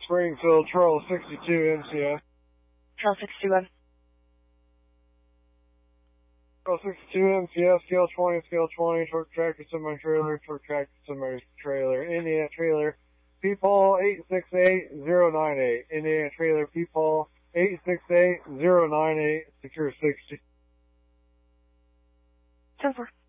Springfield, Charles 62 MCS. Charles 61. Charles 62 MCS, scale 20, torque tractor semi-trailer, Indiana trailer, P-Paul 868098, Indiana trailer, P-Paul 868098, secure 60. 10-4.